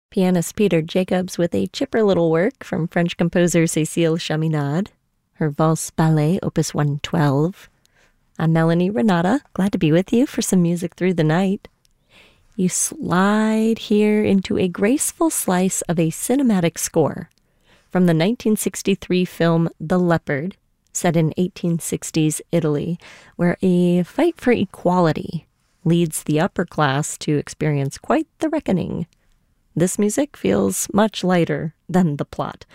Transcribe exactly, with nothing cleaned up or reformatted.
Pianist Peter Jacobs with a chipper little work from French composer Cécile Chaminade, her Valse Ballet, Opus one twelve. I'm Melanie Renata, glad to be with you for some music through the night. You slide here into a graceful slice of a cinematic score from the nineteen sixty-three film The Leopard, set in eighteen sixties Italy, where a fight for equality leads the upper class to experience quite the reckoning. This music feels much lighter than the plot,